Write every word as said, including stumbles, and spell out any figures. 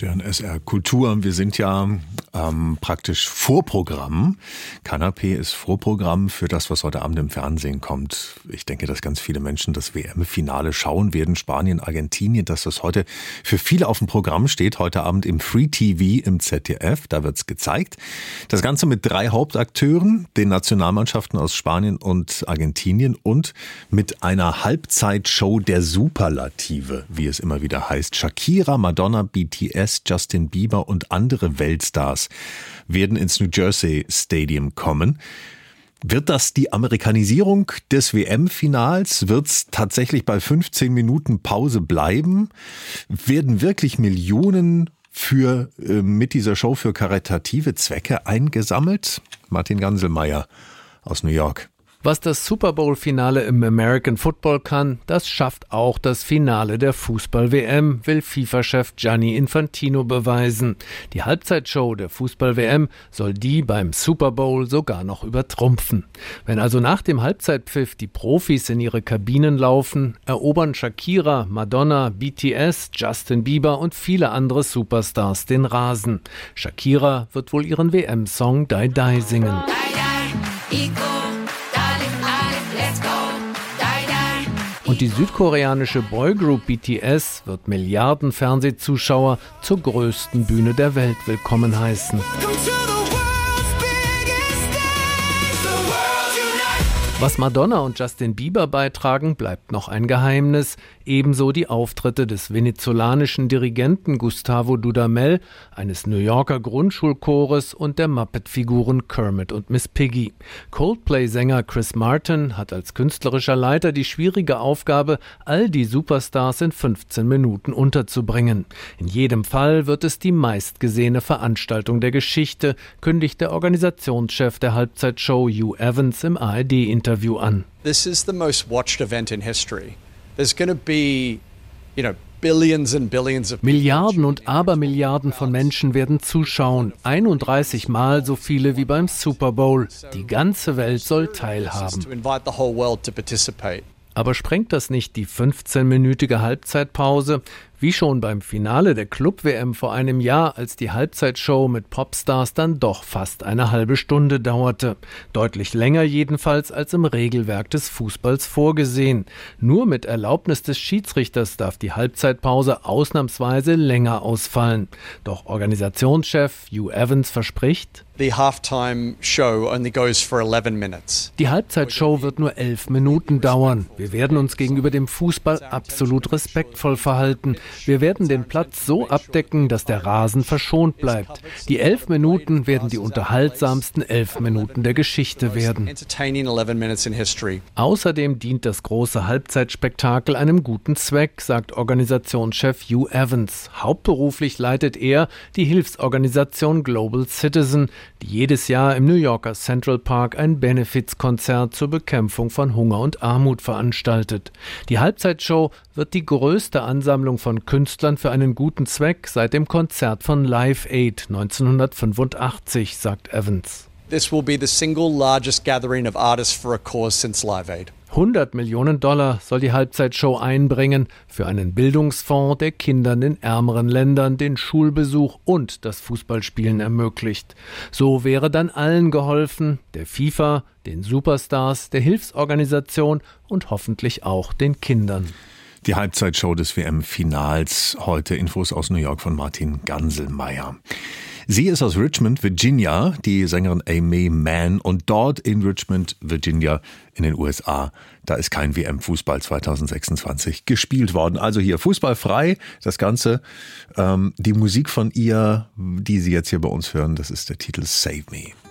stören S R Kultur. Wir sind ja ähm, praktisch Vorprogramm. Kanapé ist Vorprogramm für das, was heute Abend im Fernsehen kommt. Ich denke, dass ganz viele Menschen das W M-Finale schauen werden. Spanien, Argentinien, dass das heute für viele auf dem Programm steht. Heute Abend im Free T V im Z D F. Da wird's gezeigt. Das Ganze mit drei Hauptakteuren, den Nationalmannschaften aus Spanien und Argentinien und mit einer Halbzeitshow der Superlative, wie es immer wieder heißt. Shakira, Madonna, B T S, Justin Bieber und andere Weltstars werden ins New Jersey Stadium kommen. Wird das die Amerikanisierung des W M-Finals? Wird es tatsächlich bei fünfzehn Minuten Pause bleiben? Werden wirklich Millionen für äh, mit dieser Show für karitative Zwecke eingesammelt? Martin Ganselmeier aus New York. Was das Super Bowl-Finale im American Football kann, das schafft auch das Finale der Fußball-W M, will FIFA-Chef Gianni Infantino beweisen. Die Halbzeitshow der Fußball-W M soll die beim Super Bowl sogar noch übertrumpfen. Wenn also nach dem Halbzeitpfiff die Profis in ihre Kabinen laufen, erobern Shakira, Madonna, B T S, Justin Bieber und viele andere Superstars den Rasen. Shakira wird wohl ihren W M-Song Die Die singen. Und die südkoreanische Boygroup B T S wird Milliarden Fernsehzuschauer zur größten Bühne der Welt willkommen heißen. Was Madonna und Justin Bieber beitragen, bleibt noch ein Geheimnis. Ebenso die Auftritte des venezolanischen Dirigenten Gustavo Dudamel, eines New Yorker Grundschulchores und der Muppet-Figuren Kermit und Miss Piggy. Coldplay-Sänger Chris Martin hat als künstlerischer Leiter die schwierige Aufgabe, all die Superstars in fünfzehn Minuten unterzubringen. In jedem Fall wird es die meistgesehene Veranstaltung der Geschichte, kündigt der Organisationschef der Halbzeitshow Hugh Evans im A R D-Interview an. This is the most watched event in history. There's going to be, you know, billions and billions of Milliarden und Abermilliarden von Menschen werden zuschauen. einunddreißig Mal so viele wie beim Super Bowl. Die ganze Welt soll teilhaben. Aber sprengt das nicht die fünfzehnminütige Halbzeitpause? Wie schon beim Finale der Club-W M vor einem Jahr, als die Halbzeitshow mit Popstars dann doch fast eine halbe Stunde dauerte. Deutlich länger jedenfalls als im Regelwerk des Fußballs vorgesehen. Nur mit Erlaubnis des Schiedsrichters darf die Halbzeitpause ausnahmsweise länger ausfallen. Doch Organisationschef Hugh Evans verspricht: The halftime show only goes for eleven minutes. Die Halbzeitshow wird nur elf Minuten dauern. Wir werden uns gegenüber dem Fußball absolut respektvoll verhalten. Wir werden den Platz so abdecken, dass der Rasen verschont bleibt. Die elf Minuten werden die unterhaltsamsten elf Minuten der Geschichte werden. Außerdem dient das große Halbzeitspektakel einem guten Zweck, sagt Organisationschef Hugh Evans. Hauptberuflich leitet er die Hilfsorganisation Global Citizen, die jedes Jahr im New Yorker Central Park ein Benefizkonzert zur Bekämpfung von Hunger und Armut veranstaltet. Die Halbzeitshow wird die größte Ansammlung von Künstlern für einen guten Zweck seit dem Konzert von Live Aid neunzehnhundertfünfundachtzig, sagt Evans. This will be the single largest gathering of artists for a cause since Live Aid. hundert Millionen Dollar soll die Halbzeitshow einbringen für einen Bildungsfonds, der Kindern in ärmeren Ländern den Schulbesuch und das Fußballspielen ermöglicht. So wäre dann allen geholfen, der FIFA, den Superstars, der Hilfsorganisation und hoffentlich auch den Kindern. Die Halbzeitshow des W M-Finals. Heute Infos aus New York von Martin Ganselmeier. Sie ist aus Richmond, Virginia, die Sängerin Aimee Mann. Und dort in Richmond, Virginia in den U S A, da ist kein W M-Fußball zweitausendsechsundzwanzig gespielt worden. Also hier fußballfrei, das Ganze. Ähm, die Musik von ihr, die Sie jetzt hier bei uns hören, das ist der Titel Save Me.